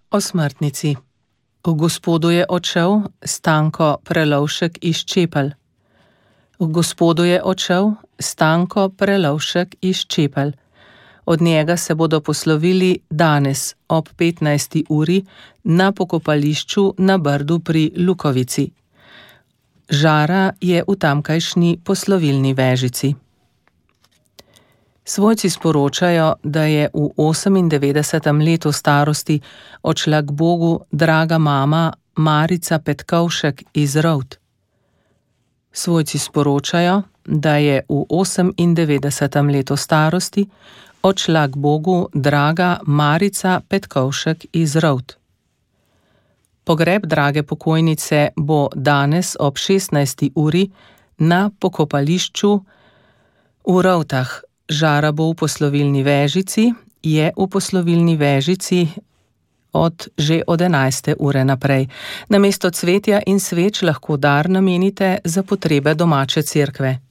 O smrtnici. V Gospodu je odšel Stanko Prelovšek iz Čepelj. V Gospodu je odšel Stanko Prelovšek iz Čepelj. Od njega se bodo poslovili danes ob 15. uri na pokopališču na Brdu pri Lukovici. Žara je v tamkajšnji poslovilni vežici. Svojci sporočajo, da je v 98. letu starosti odšla k Bogu draga mama Marica Petkovšek iz Rovt. Svojci sporočajo, da je v 98. letu starosti odšla k Bogu draga Marica Petkovšek iz Rovt. Pogreb drage pokojnice bo danes ob 16. uri na pokopališču v Rovtah. Žara bo v poslovilni vežici, je v poslovilni vežici že od 11. ure naprej. Namesto cvetja in sveč lahko dar namenite za potrebe domače cerkve.